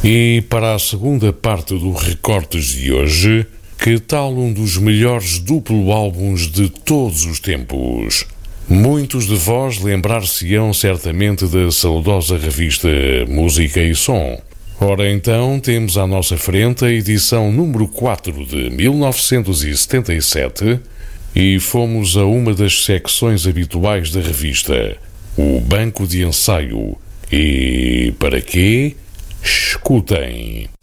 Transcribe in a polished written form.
E para a segunda parte do Recortes de hoje, que tal um dos melhores duplo álbuns de todos os tempos? Muitos de vós lembrar-se-ão certamente da saudosa revista Música e Som. Ora então, temos à nossa frente a edição número 4 de 1977 e fomos a uma das secções habituais da revista, o banco de ensaio. E para quê? Escutem.